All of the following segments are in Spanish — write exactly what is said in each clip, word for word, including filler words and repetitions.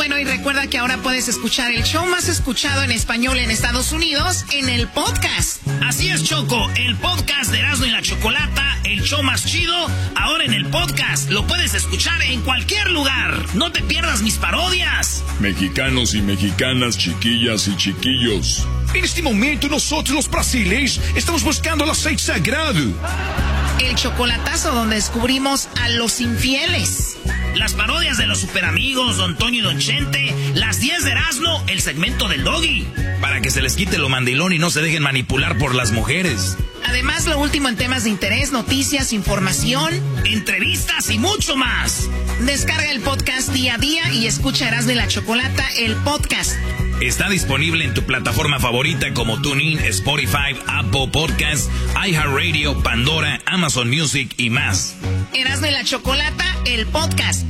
Bueno, y recuerda que ahora puedes escuchar el show más escuchado en español en Estados Unidos en el podcast. Así es, Choco, el podcast de Erasmo y la Chocolata, el show más chido, ahora en el podcast. Lo puedes escuchar en cualquier lugar. No te pierdas mis parodias. Mexicanos y mexicanas, chiquillas y chiquillos. En este momento nosotros los brasileños estamos buscando el aceite sagrado. El chocolatazo donde descubrimos a los infieles. Las parodias de los superamigos, Don Toño y Don Chente. Las diez de Erasmo, el segmento del Doggy. Para que se les quite lo mandilón y no se dejen manipular por las mujeres. Además, lo último en temas de interés, noticias, información, entrevistas y mucho más. Descarga el podcast día a día y escucha Erasmo y la Chocolata, el podcast. Está disponible en tu plataforma favorita como TuneIn, Spotify, Apple Podcasts, iHeartRadio, Pandora, Amazon Music y más. Erasmo y la Chocolata, el podcast.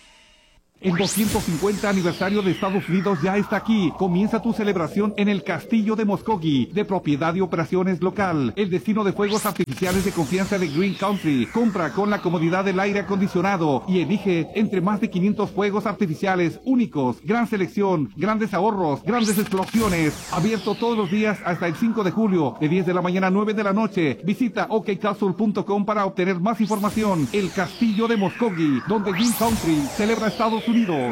El doscientos cincuenta aniversario de Estados Unidos ya está aquí. Comienza tu celebración en el Castillo de Muskogee, de propiedad y operaciones local. El destino de fuegos artificiales de confianza de Green Country. Compra con la comodidad del aire acondicionado y elige entre más de quinientos fuegos artificiales únicos. Gran selección, grandes ahorros, grandes explosiones. Abierto todos los días hasta el cinco de julio, de diez de la mañana a nueve de la noche. Visita o k castle punto com para obtener más información. El Castillo de Muskogee, donde Green Country celebra Estados Unidos. Unidos.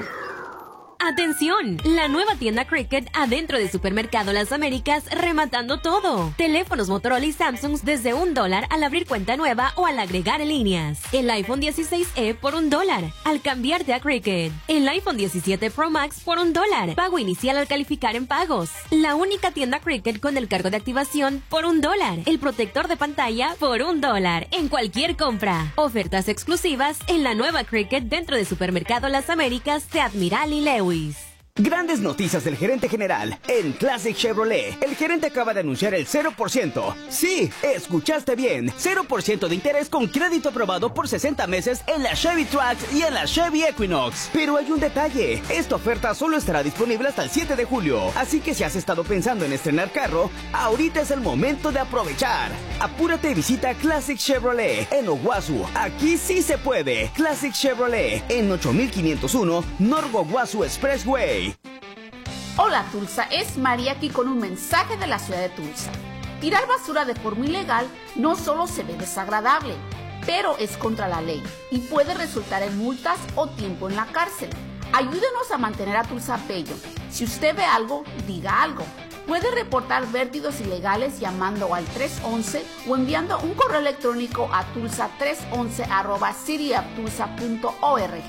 ¡Atención! La nueva tienda Cricket adentro de Supermercado Las Américas, rematando todo. Teléfonos Motorola y Samsung desde un dólar al abrir cuenta nueva o al agregar líneas. El iPhone dieciséis E por un dólar al cambiarte a Cricket. El iPhone diecisiete Pro Max por un dólar. Pago inicial al calificar en pagos. La única tienda Cricket con el cargo de activación por un dólar. El protector de pantalla por un dólar en cualquier compra. Ofertas exclusivas en la nueva Cricket dentro de Supermercado Las Américas de Admiral y Lewis. Grandes noticias del gerente general en Classic Chevrolet. El gerente acaba de anunciar el cero por ciento. Sí, escuchaste bien. cero por ciento de interés con crédito aprobado por sesenta meses en la Chevy Trax y en la Chevy Equinox. Pero hay un detalle. Esta oferta solo estará disponible hasta el siete de julio. Así que si has estado pensando en estrenar carro, ahorita es el momento de aprovechar. Apúrate y visita Classic Chevrolet en Owasso. Aquí sí se puede. Classic Chevrolet en ocho mil quinientos uno North Owasso Expressway. Hola Tulsa, es María aquí con un mensaje de la ciudad de Tulsa. Tirar basura de forma ilegal no solo se ve desagradable, pero es contra la ley y puede resultar en multas o tiempo en la cárcel. Ayúdenos a mantener a Tulsa bello. Si usted ve algo, diga algo. Puede reportar vertidos ilegales llamando al tres once o enviando un correo electrónico a tulsa tres once arroba city of tulsa punto org.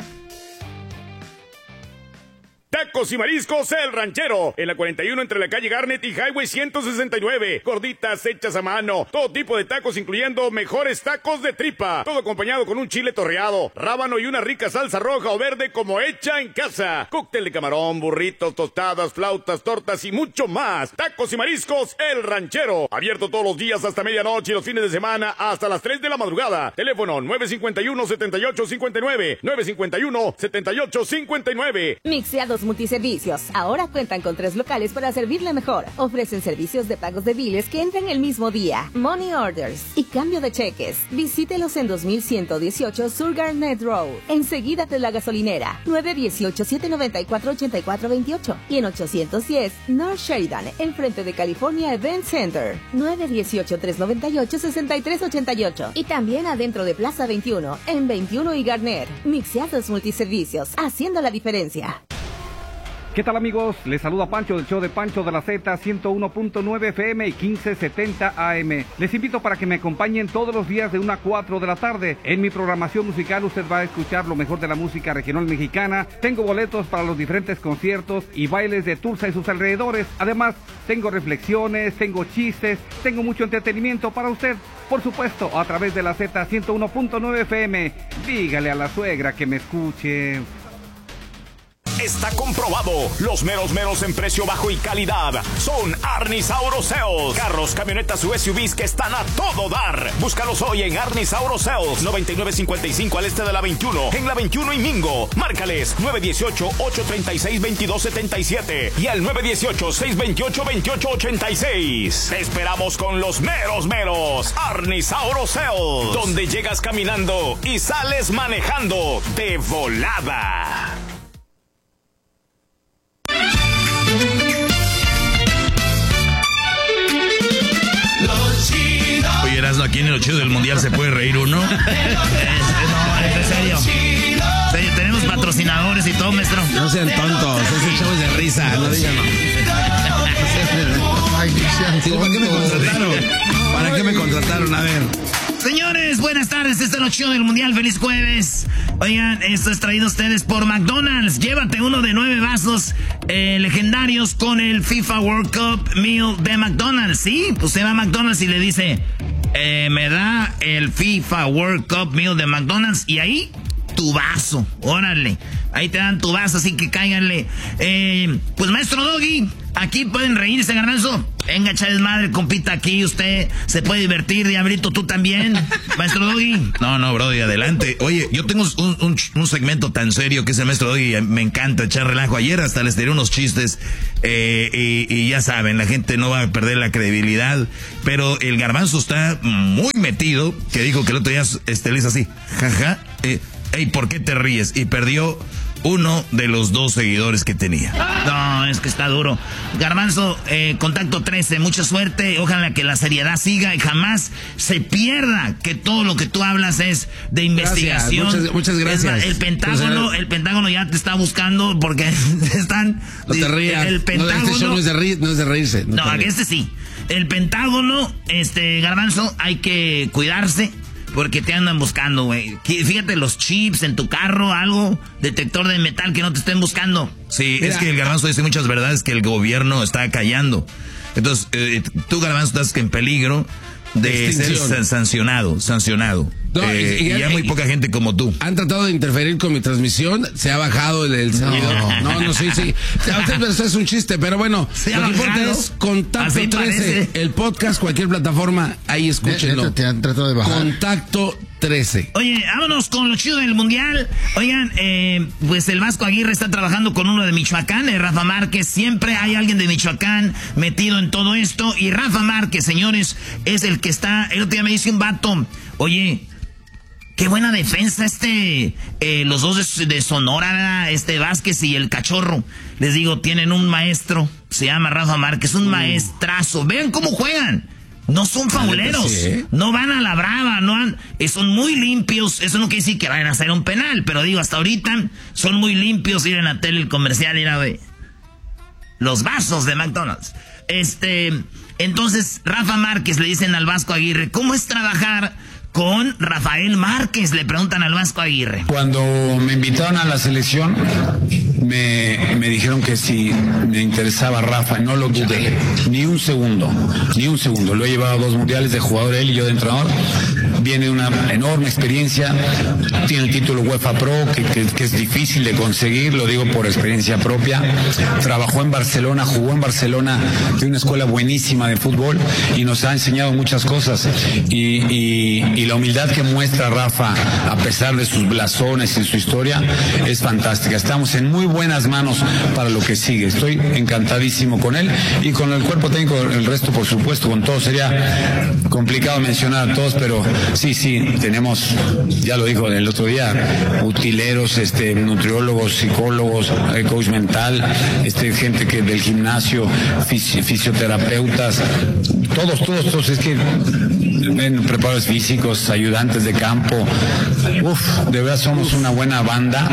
Tacos y mariscos El Ranchero, en la cuarenta y uno entre la calle Garnet y Highway ciento sesenta y nueve. Gorditas hechas a mano, todo tipo de tacos incluyendo mejores tacos de tripa, todo acompañado con un chile torreado, rábano y una rica salsa roja o verde como hecha en casa. Cóctel de camarón, burritos, tostadas, flautas, tortas y mucho más. Tacos y mariscos El Ranchero, abierto todos los días hasta medianoche y los fines de semana hasta las tres de la madrugada. Teléfono nueve cinco uno, siete ocho cinco nueve, nueve cinco uno, siete ocho cinco nueve. Mixeados Multiservicios. Ahora cuentan con tres locales para servirle mejor. Ofrecen servicios de pagos de biles que entran el mismo día, money orders y cambio de cheques. Visítelos en dos mil ciento dieciocho Sur Garnet Road, enseguida de la gasolinera, nueve uno ocho, siete nueve cuatro, ocho cuatro dos ocho y en ochocientos diez North Sheridan, enfrente de California Event Center, nueve uno ocho, tres nueve ocho, seis tres ocho ocho y también adentro de Plaza veintiuno, en veintiuno y Garnet. Mixeados Multiservicios, haciendo la diferencia. ¿Qué tal amigos? Les saluda Pancho del show de Pancho de la Z, ciento uno punto nueve F M y quince setenta A M. Les invito para que me acompañen todos los días de una a cuatro de la tarde. En mi programación musical usted va a escuchar lo mejor de la música regional mexicana. Tengo boletos para los diferentes conciertos y bailes de Tulsa y sus alrededores. Además, tengo reflexiones, tengo chistes, tengo mucho entretenimiento para usted. Por supuesto, a través de la Z, ciento uno punto nueve F M. Dígale a la suegra que me escuche. Está comprobado. Los meros meros en precio bajo y calidad son Arnis Auto Sales. Carros, camionetas u S U Vs que están a todo dar. Búscalos hoy en Arnis Auto Sales, noventa y nueve cincuenta y cinco al este de la veintiuno, en la veintiuno y Mingo. Márcales nueve uno ocho, ocho tres seis, dos dos siete siete y al nueve uno ocho, seis dos ocho, veintiocho ochenta y seis. Te esperamos con los meros meros. Arnis Auto Sales, donde llegas caminando y sales manejando de volada. no, en serio. serio. Tenemos patrocinadores y todo, maestro. No sean tontos, ese show es de risa, no digan no. Ay, sí, ¿para qué me contrataron? ¿Para qué me contrataron? A ver. Señores, buenas tardes. Este es el show del Mundial. Feliz jueves. Oigan, esto es traído a ustedes por McDonald's. Llévate uno de nueve vasos eh, legendarios con el FIFA World Cup Meal de McDonald's. Sí, usted va a McDonald's y le dice, eh, me da el FIFA World Cup Meal de McDonald's y ahí tu vaso. Órale. Ahí te dan tu vaso, así que cáiganle. Eh, pues maestro Doggy, aquí pueden reírse, Garbanzo. Venga, Chávez madre, compita aquí. Usted se puede divertir, Diablito, tú también. Maestro Doggy. No, no, brody, adelante. Oye, yo tengo un, un, un segmento tan serio que es el Maestro Doggy. Me encanta echar relajo. Ayer hasta les tiré unos chistes. Eh, y, y ya saben, la gente no va a perder la credibilidad. Pero el Garbanzo está muy metido. Que dijo que el otro día este, le hizo así. Jaja. Eh, Ey, ¿por qué te ríes? Y perdió uno de los dos seguidores que tenía. No, es que está duro. Garbanzo, eh, contacto trece, mucha suerte. Ojalá que la seriedad siga y jamás se pierda que todo lo que tú hablas es de investigación. Gracias, muchas, muchas gracias. El Pentágono, el Pentágono ya te está buscando porque están... No te rías. El Pentágono... No, este show no es de, ri, no es de reírse. No, no este sí. El Pentágono, este, Garbanzo, hay que cuidarse. Porque te andan buscando, güey. Fíjate, los chips en tu carro, algo, detector de metal que no te estén buscando. Sí, Mira. Es que el Garbanzo dice muchas verdades que el gobierno está callando. Entonces, eh, tú, Garbanzo, estás en peligro de Extinción. ser sancionado, sancionado. No, eh, y, y, y hay muy poca gente como tú. Han tratado de interferir con mi transmisión, se ha bajado el, el servidor. No, no, no, sí, sí. Esto es un chiste, pero bueno, lo que importa es Contacto trece, el podcast, cualquier plataforma, ahí escúchenlo. Te han tratado de bajar. Contacto trece. Oye, vámonos con lo chido del Mundial. Oigan, eh, pues el Vasco Aguirre está trabajando con uno de Michoacán, eh, Rafa Márquez. Siempre hay alguien de Michoacán metido en todo esto. Y Rafa Márquez, señores, es el que está... El otro día me dice un vato, oye... Qué buena defensa este, eh, los dos de, de Sonora, este Vázquez y el Cachorro. Les digo, tienen un maestro, se llama Rafa Márquez, un uh. maestrazo. Vean cómo juegan. No son fauleros, sí, ¿eh? No van a la brava, no han, eh, son muy limpios. Eso no quiere decir que vayan a hacer un penal, pero digo, hasta ahorita son muy limpios. Ir en la tele, el comercial, ir a ver los vasos de McDonald's. Este, entonces, Rafa Márquez le dicen al Vasco Aguirre, ¿cómo es trabajar con Rafael Márquez? Le preguntan al Vasco Aguirre. Cuando me invitaron a la selección, me, me dijeron que si me interesaba Rafa, no lo dudé, ni un segundo, ni un segundo. Lo he llevado a dos mundiales de jugador, él y yo de entrenador. Viene una enorme experiencia, tiene el título UEFA Pro, que, que, que es difícil de conseguir, lo digo por experiencia propia. Trabajó en Barcelona, jugó en Barcelona, de una escuela buenísima de fútbol, y nos ha enseñado muchas cosas. Y, y, y la humildad que muestra Rafa, a pesar de sus blasones y su historia, es fantástica. Estamos en muy buenas manos para lo que sigue. Estoy encantadísimo con él y con el cuerpo técnico, el resto, por supuesto, con todo. Sería complicado mencionar a todos, pero sí, sí, tenemos, ya lo dijo el otro día, utileros, este, nutriólogos, psicólogos, coach mental, este, gente que del gimnasio, fisi- fisioterapeutas, todos, todos, todos, es que ven, preparadores físicos, ayudantes de campo. Uf, de verdad somos una buena banda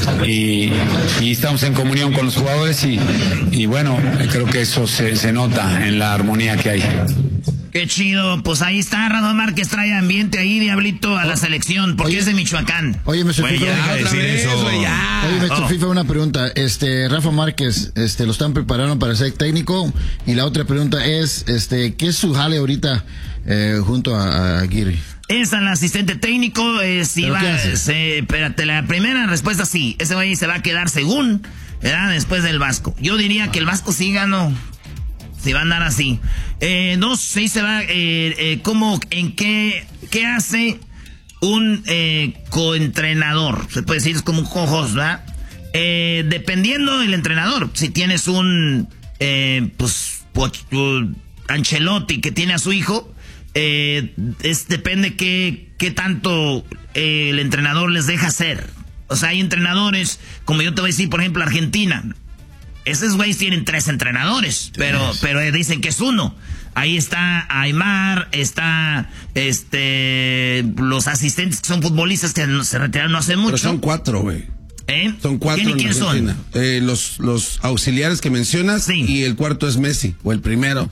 y, y estamos en comunión con los jugadores y, y bueno, creo que eso se, se nota en la armonía que hay. Qué chido, pues ahí está, Rafa Márquez trae ambiente ahí, Diablito, a la selección, porque Oye, es de Michoacán. Oye, mister Wey, FIFA, ya, otra vez, eso. Wey, ya. Oye, mister Oh. FIFA, una pregunta, este, Rafa Márquez, este, lo están preparando para ser técnico, y la otra pregunta es, este, ¿qué es su jale ahorita eh, junto a, a Aguirre? Es el asistente técnico, eh, si va, se, espérate, la primera respuesta sí, ese güey se va a quedar según, ¿verdad? Después del Vasco. Yo diría que el Vasco sí ganó. Si va a andar así. Eh, no sé si se va, eh, eh, ¿cómo, en qué, qué hace un eh, coentrenador? Se puede decir, es como un co-host, ¿verdad? Eh, dependiendo del entrenador. Si tienes un, eh, pues, uh, Ancelotti que tiene a su hijo, eh, es, depende qué, qué tanto eh, el entrenador les deja hacer. O sea, hay entrenadores, como yo te voy a decir, por ejemplo, Argentina. esos güeyes tienen tres entrenadores, pero, pero dicen que es uno. Ahí está Aymar, está este los asistentes que son futbolistas que se retiraron no hace mucho. Pero son cuatro, güey. ¿Eh? Son cuatro. ¿Quién y quién son? Eh, los, los auxiliares que mencionas, sí. Y el cuarto es Messi, o el primero.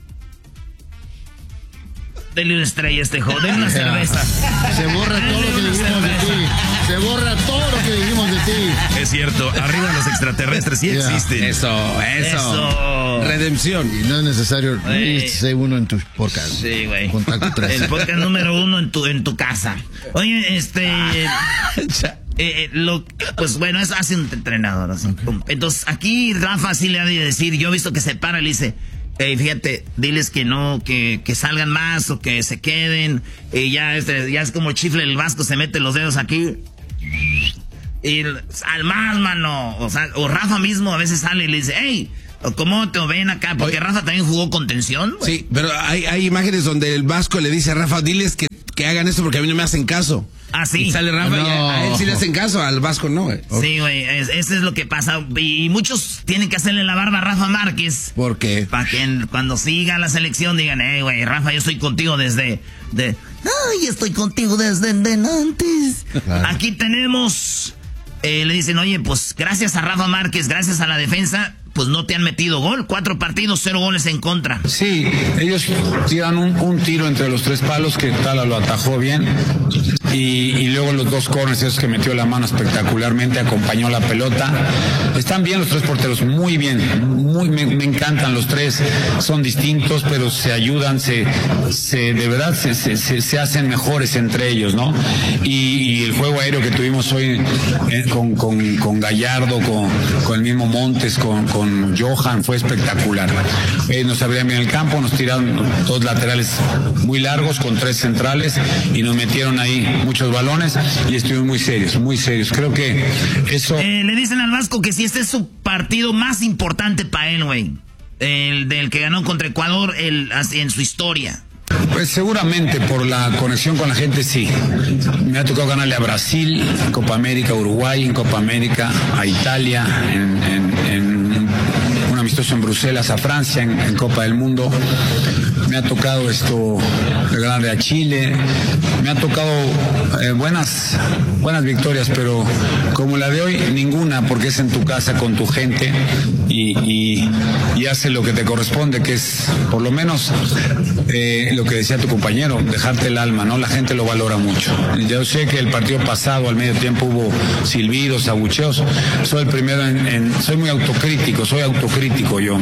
Dele una estrella a este joven, dele una cerveza. Se borra todo lo que dijimos de ti. Se borra todo lo que dijimos de ti. Es cierto, arriba los extraterrestres sí yeah. existen. Eso, eso, eso. Redención. Y no es necesario ser uno en tu podcast. Sí, güey. Contacto tres. El podcast número uno en tu, en tu casa. Oye, este... Eh, lo, pues bueno, eso hace un entrenador. Así. Entonces, aquí Rafa sí le ha de decir, yo he visto que se para y le dice... Hey, fíjate, diles que no, que, que salgan más o que se queden. Y ya, este, ya es como el chifle del Vasco, se mete los dedos aquí. Y al más, mano. O sea, o Rafa mismo a veces sale y le dice, hey, ¿cómo te ven acá? Porque Oye, Rafa también jugó contención. Wey. Sí, pero hay, hay imágenes donde el Vasco le dice a Rafa, diles que, que hagan esto porque a mí no me hacen caso. Ah, sí. Y sale Rafa no. y a, a él sí le hacen caso, al Vasco no, güey. Sí, güey, es, eso es lo que pasa. Y muchos tienen que hacerle la barba a Rafa Márquez. ¿Por qué? Para que en, cuando siga la selección digan, hey, güey, Rafa, yo estoy contigo desde... De, ay, estoy contigo desde de antes. Claro. Aquí tenemos... Eh, le dicen, oye, pues gracias a Rafa Márquez, gracias a la defensa... Pues no te han metido gol. Cuatro partidos, cero goles en contra. Sí, ellos tiran un, un tiro entre los tres palos que Tala lo atajó bien. Y, y luego los dos corners, esos que metió la mano espectacularmente, acompañó la pelota. Están bien los tres porteros, muy bien. Muy, me, me encantan los tres. Son distintos, pero se ayudan, se, se de verdad se, se, se, se hacen mejores entre ellos, ¿no? Y, y el juego aéreo que tuvimos hoy eh, con, con, con Gallardo, con, con el mismo Montes, con, con con Johan fue espectacular. Eh, nos abrían bien el campo, nos tiraron dos laterales muy largos con tres centrales y nos metieron ahí muchos balones y estuvimos muy serios, muy serios. Creo que eso... Eh, le dicen al Vasco que si este es su partido más importante para él, güey. El del que ganó contra Ecuador el, en su historia. Pues seguramente por la conexión con la gente sí. Me ha tocado ganarle a Brasil, en Copa América, a Uruguay, en Copa América, a Italia, en, en, en un amistoso en Bruselas, a Francia, en, en Copa del Mundo. Me ha tocado esto ganarle a Chile. Me ha tocado eh, buenas, buenas victorias, pero como la de hoy, ninguna, porque es en tu casa con tu gente y, y, y hace lo que te corresponde, que es por lo menos eh, lo que decía tu compañero, dejarte el alma, ¿no? La gente lo valora mucho. Yo sé que el partido pasado al medio tiempo hubo silbidos, abucheos. Soy el primero en, en soy muy autocrítico, soy autocrítico yo.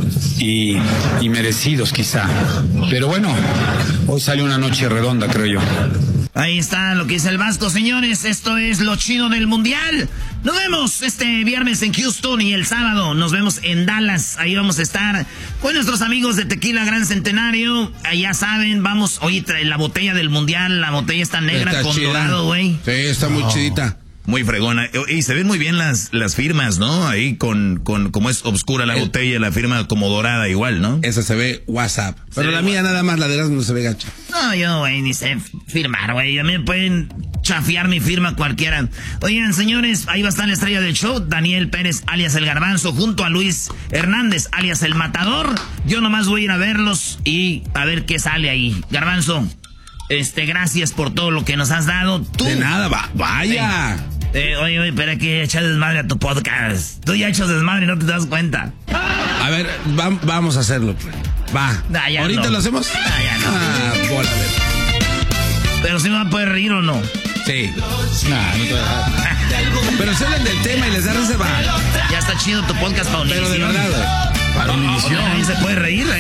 Y, y merecidos quizá. Pero bueno, hoy salió una noche redonda, creo yo. Ahí está lo que dice el Vasco, señores. Esto es lo chido del Mundial. Nos vemos este viernes en Houston y el sábado nos vemos en Dallas. Ahí vamos a estar con nuestros amigos de Tequila Gran Centenario. Ahí ya saben, vamos, oye, trae la botella del Mundial. La botella está negra está con chida. Dorado, güey. Sí, está muy oh. chidita. Muy fregona. Y se ven muy bien las, las firmas, ¿no? Ahí con, con, como es oscura la el, botella, la firma como dorada igual, ¿no? Esa se ve WhatsApp. Pero sí, la mía nada más, la de Erasmo no se ve gacha. No, yo, güey, ni sé firmar, güey. A mí me pueden chafiar mi firma cualquiera. Oigan, señores, ahí va a estar la estrella del show, Daniel Pérez, alias El Garbanzo, junto a Luis Hernández, alias El Matador. Yo nomás voy a ir a verlos y a ver qué sale ahí. Garbanzo, este, gracias por todo lo que nos has dado. Tú, de nada, va, vaya. Eh, Eh, oye, oye, espera que echar desmadre a tu podcast. Tú ya echas desmadre y no te das cuenta. A ver, va, vamos a hacerlo, pues. Va. Nah, ¿ahorita no. lo hacemos? Ah, ya no. Ah, bola de... Pero si me va a poder reír o no. Sí. Nah, no te voy a dejar. Pero se hablan del tema y les da reserva. Ya está chido tu podcast para Univision. Pero de verdad, para Univision. Ahí se puede reír, ahí.